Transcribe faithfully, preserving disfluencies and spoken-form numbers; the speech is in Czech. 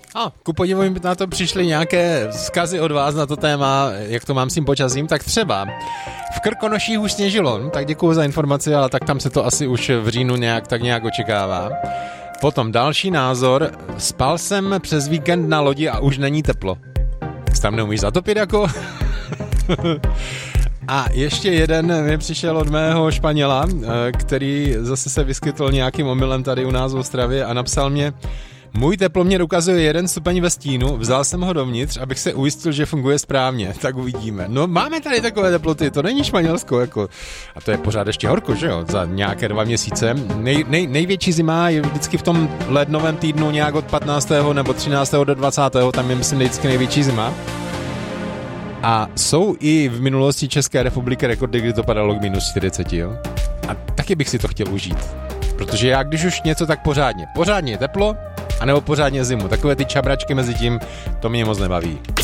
A ku podivu mi na to přišly nějaké vzkazy od vás na to téma, jak to mám s tím počasím, tak třeba v Krkonoších už sněžilo, no, tak děkuju za informaci, ale tak tam se to asi už v říjnu nějak tak nějak očekává. Potom další názor, spal jsem přes víkend na lodi a už není teplo. Tak tam neumíš zatopit jako? A ještě jeden mi přišel od mého Španěla, který zase se vyskytl nějakým omylem tady u nás v Ostravě a napsal mě: můj teploměr ukazuje jeden stupeň ve stínu, vzal jsem ho dovnitř, abych se ujistil, že funguje správně. Tak uvidíme. No máme tady takové teploty, to není Španělsko, jako. A to je pořád ještě horko, že jo, za nějaké dva měsíce. Nej, nej, největší zima je vždycky v tom lednovém týdnu nějak od patnáctého nebo třináctého do dvacátého tam je myslím vždycky největší zima. A jsou i v minulosti České republiky rekordy, kdy to padalo k minus čtyřicet, jo. A taky bych si to chtěl užít. Protože já, když už něco, tak pořádně. Pořádně je teplo, anebo pořádně zimu. Takové ty čabračky mezi tím, to mě moc nebaví.